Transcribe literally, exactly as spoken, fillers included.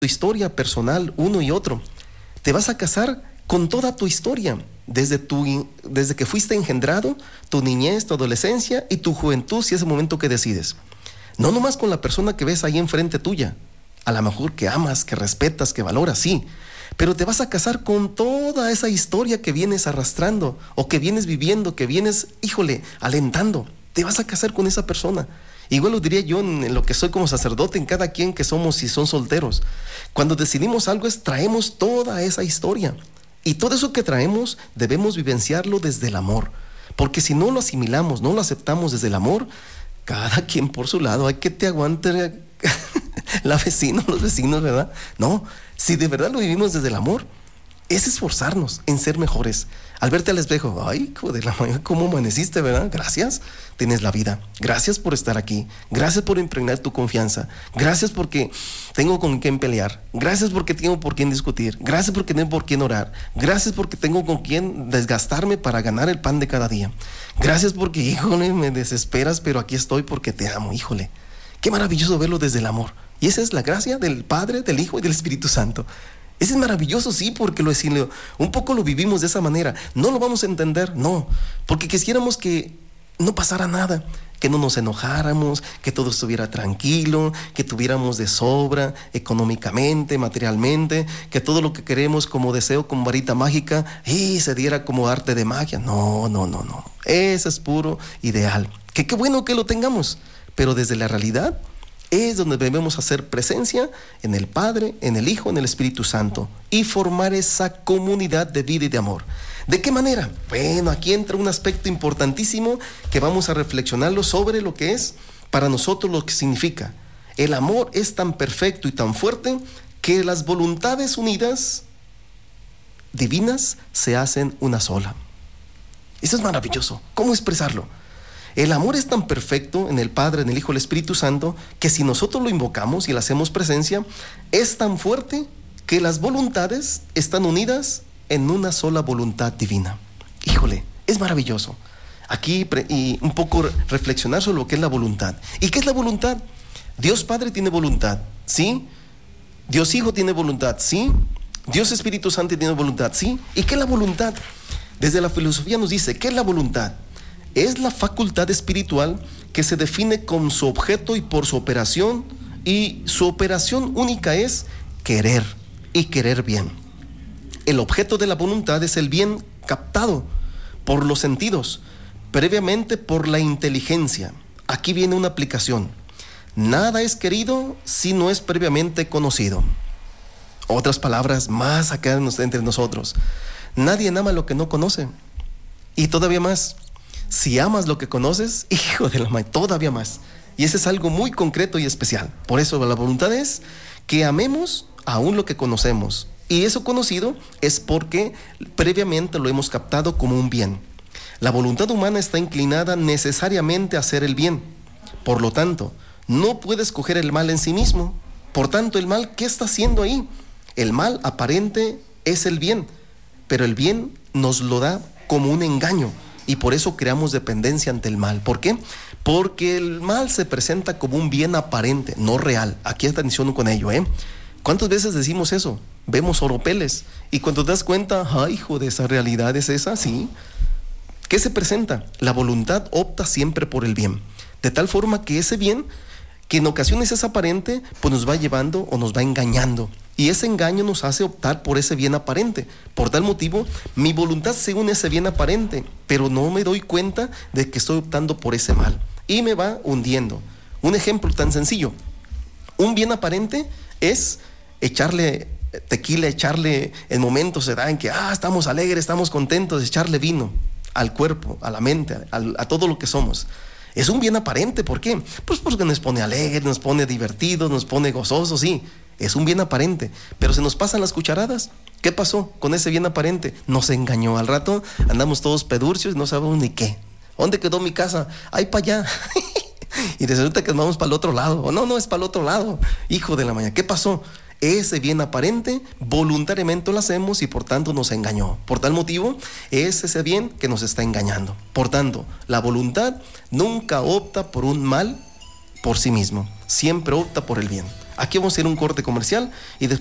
tu historia personal, uno y otro. Te vas a casar con toda tu historia, desde, tu, desde que fuiste engendrado, tu niñez, tu adolescencia y tu juventud, si es el momento que decides. No nomás con la persona que ves ahí enfrente tuya, a lo mejor que amas, que respetas, que valoras, sí, pero te vas a casar con toda esa historia que vienes arrastrando o que vienes viviendo, que vienes, híjole, alentando. Te vas a casar con esa persona. Igual lo diría yo en lo que soy como sacerdote, en cada quien que somos si son solteros. Cuando decidimos algo es traemos toda esa historia. Y todo eso que traemos debemos vivenciarlo desde el amor. Porque si no lo asimilamos, no lo aceptamos desde el amor, cada quien por su lado, hay que te aguante la vecina, los vecinos, ¿verdad? No, si de verdad lo vivimos desde el amor, es esforzarnos en ser mejores. Al verte al espejo, ay, hijo de la mañana, ¿cómo amaneciste, verdad? Gracias, tienes la vida. Gracias por estar aquí. Gracias por impregnar tu confianza. Gracias porque tengo con quién pelear. Gracias porque tengo por quién discutir. Gracias porque tengo por quién orar. Gracias porque tengo con quién desgastarme para ganar el pan de cada día. Gracias porque, híjole, me desesperas, pero aquí estoy porque te amo, híjole. Qué maravilloso verlo desde el amor. Y esa es la gracia del Padre, del Hijo y del Espíritu Santo. Ese es maravilloso, sí, porque lo decimos, un poco lo vivimos de esa manera. No lo vamos a entender, no, porque quisiéramos que no pasara nada, que no nos enojáramos, que todo estuviera tranquilo, que tuviéramos de sobra económicamente, materialmente, que todo lo que queremos como deseo, como varita mágica, y se diera como arte de magia. No, no, no, no. Ese es puro ideal. Que qué bueno que lo tengamos, pero desde la realidad es donde debemos hacer presencia en el Padre, en el Hijo, en el Espíritu Santo y formar esa comunidad de vida y de amor. ¿De qué manera? Bueno, aquí entra un aspecto importantísimo que vamos a reflexionarlo sobre lo que es para nosotros lo que significa. El amor es tan perfecto y tan fuerte que las voluntades unidas divinas se hacen una sola. Eso es maravilloso. ¿Cómo expresarlo? El amor es tan perfecto en el Padre, en el Hijo, en el Espíritu Santo, que si nosotros lo invocamos y le hacemos presencia, es tan fuerte que las voluntades están unidas en una sola voluntad divina. Híjole, es maravilloso. Aquí y un poco reflexionar sobre lo que es la voluntad. ¿Y qué es la voluntad? Dios Padre tiene voluntad, ¿sí? Dios Hijo tiene voluntad, ¿sí? Dios Espíritu Santo tiene voluntad, ¿sí? ¿Y qué es la voluntad? Desde la filosofía nos dice, ¿qué es la voluntad? Es la facultad espiritual que se define con su objeto y por su operación, y su operación única es querer y querer bien. El objeto de la voluntad es el bien captado por los sentidos, previamente por la inteligencia. Aquí viene una aplicación. Nada es querido si no es previamente conocido. Otras palabras más acá entre nosotros. Nadie ama lo que no conoce. Y todavía más, si amas lo que conoces, hijo de la madre, todavía más. Y ese es algo muy concreto y especial. Por eso la voluntad es que amemos aún lo que conocemos. Y eso conocido es porque previamente lo hemos captado como un bien. La voluntad humana está inclinada necesariamente a hacer el bien. Por lo tanto, no puede escoger el mal en sí mismo. Por tanto, el mal, ¿qué está haciendo ahí? El mal aparente es el bien, pero el bien nos lo da como un engaño. Y por eso creamos dependencia ante el mal. ¿Por qué? Porque el mal se presenta como un bien aparente, no real. Aquí atención con ello, ¿eh? ¿Cuántas veces decimos eso? Vemos oropeles y cuando te das cuenta, ay, hijo, de esa realidad es esa, sí. ¿Qué se presenta? La voluntad opta siempre por el bien. De tal forma que ese bien, que en ocasiones es aparente, pues nos va llevando o nos va engañando. Y ese engaño nos hace optar por ese bien aparente. Por tal motivo, mi voluntad se une a ese bien aparente, pero no me doy cuenta de que estoy optando por ese mal. Y me va hundiendo. Un ejemplo tan sencillo. Un bien aparente es echarle tequila, echarle, en momentos se da en que, ah, estamos alegres, estamos contentos, echarle vino al cuerpo, a la mente, a, a todo lo que somos. Es un bien aparente, ¿por qué? Pues porque nos pone alegres, nos pone divertidos, nos pone gozosos, sí. Es un bien aparente, pero se nos pasan las cucharadas. ¿Qué pasó con ese bien aparente? Nos engañó. Al rato andamos todos pedurcios, no sabemos ni qué. ¿Dónde quedó mi casa? Ahí para allá. Y resulta que nos vamos para el otro lado. O no, no es para el otro lado. Hijo de la mañana, ¿qué pasó? Ese bien aparente voluntariamente lo hacemos y por tanto nos engañó. Por tal motivo, es ese bien que nos está engañando. Por tanto, la voluntad nunca opta por un mal por sí mismo. Siempre opta por el bien. Aquí vamos a ir a un corte comercial y después